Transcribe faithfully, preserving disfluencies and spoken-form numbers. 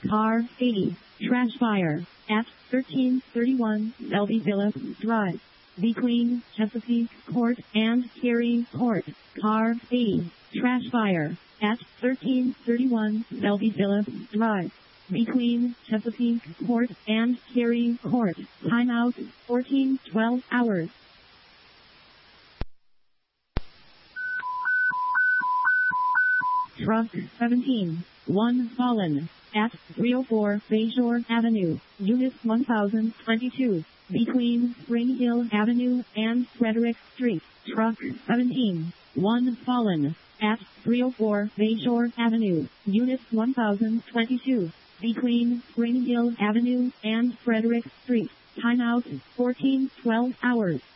Car eighty, trash fire, at thirteen thirty-one Selbyville Drive, between Chesapeake Court and Cary Court. Car eighty, trash fire, at thirteen thirty-one Selbyville Drive, between Chesapeake Court and Cary Court. Timeout, fourteen twelve hours. Truck seventeen, one fallen, at three oh four Bayshore Avenue, Unit one thousand twenty-two, between Spring Hill Avenue and Frederick Street. Truck seventeen, one fallen, at three oh four Bayshore Avenue, Unit one thousand twenty-two, between Spring Hill Avenue and Frederick Street. Timeout, fourteen twelve hours.